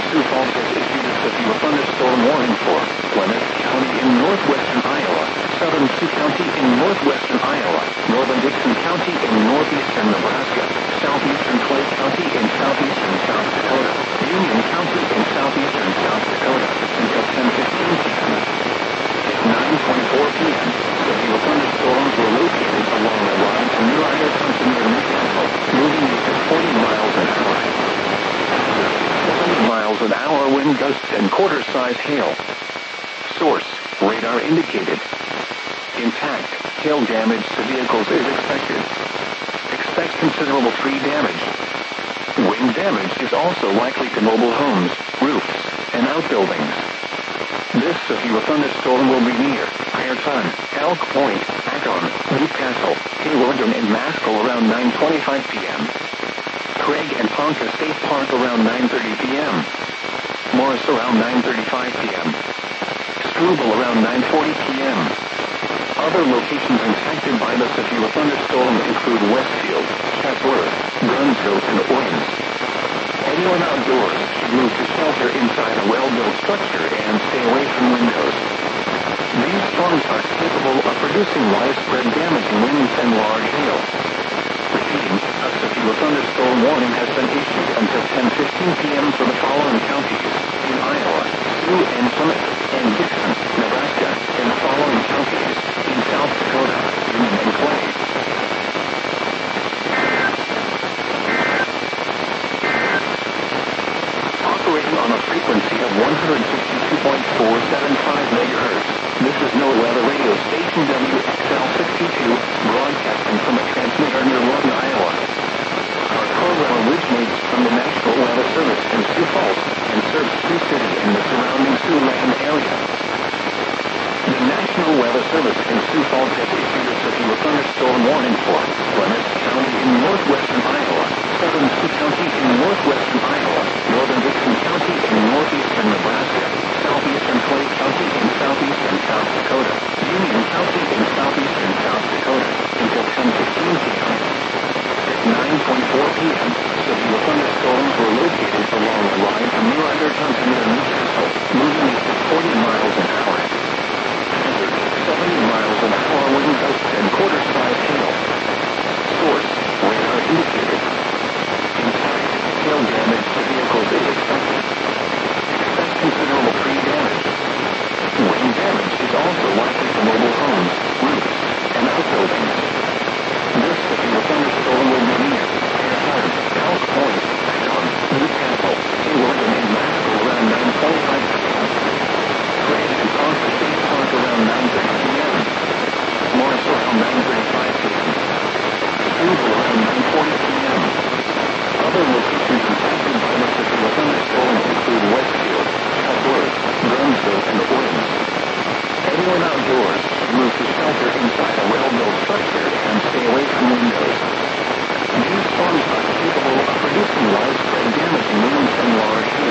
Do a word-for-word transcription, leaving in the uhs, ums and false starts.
Sioux Falls has issued a severe thunderstorm warning for Plymouth County in northwestern Iowa, southern Sioux County in northwestern Iowa, northern Dixon County in northeastern Nebraska, southeastern Clay County in southeastern South Dakota, Union County in southeastern South Dakota, until ten fifteen p.m. At nine twenty-four p.m., severe thunderstorms were located along the line from near Ironton to near Newcastle, moving east at forty miles an hour. seventy miles an hour wind gusts and quarter-size hail. Source, radar indicated. Impact, hail damage to vehicles is expected. Expect considerable tree damage. Wind damage is also likely to mobile homes, roofs, and outbuildings. This severe thunderstorm will be near Ironton, Elk Point, Akron, Newcastle, Haywardton, and Maskell around nine twenty-five p.m. Craig and Ponca State Park around nine thirty p.m. Morris around nine thirty-five p.m. Struble around nine forty p.m. Other locations impacted by the severe thunderstorm include Westfield, Chatsworth, Brunsville, and Owens. Anyone outdoors should move to shelter inside a well-built structure and stay away from windows. These storms are capable of producing widespread damaging winds and large hail. Repeating, a severe thunderstorm warning has been issued until ten fifteen p.m. for the following counties in Iowa, Sioux and Plymouth, and Dixon, Nebraska, and the following counties in South Dakota, Union and Clay. Operating on a frequency of one hundred sixty-two point four seven five megahertz, this is NOAA Weather Radio Station W X L sixty-two, broadcasting from a transmitter near Lawton, Iowa. Our program originates from the National Weather Service in Sioux Falls and serves Sioux City and the surrounding Siouxland area. The National Weather Service in Sioux Falls has issued a severe thunderstorm warning for Plymouth County in northwestern Iowa, southern Sioux County in northwestern Iowa, northern Dixon County in northeastern Nebraska, southeastern Clay County in southeastern South Dakota, Union County in southeastern South Dakota, until ten fifteen p.m. At nine twenty-four p.m., severe thunderstorms were located along the line from near Ironton to near Newcastle, moving east at forty miles an hour. Hazard, seventy miles an hour wind gusts and quarter-size hail. Source, radar indicated. Impact, hail damage to vehicles is expected. Expect considerable tree damage. Wind damage is also likely to mobile homes, roofs, and outbuildings. This severe thunderstorm will be near Ironton, Elk Point, Akron, Newcastle, Haywardton, and Maskell around nine twenty-five p.m. Craig and Ponca State Park around nine thirty p.m. Morris around nine thirty-five p.m. Struble around nine forty p.m. Other locations impacted by the severe thunderstorm include Westfield, Chatsworth, Brunsville, and Owens. Anyone outdoors should move to shelter inside a well-built structure and stay away from windows. These storms are capable of producing widespread damaging winds and large hail.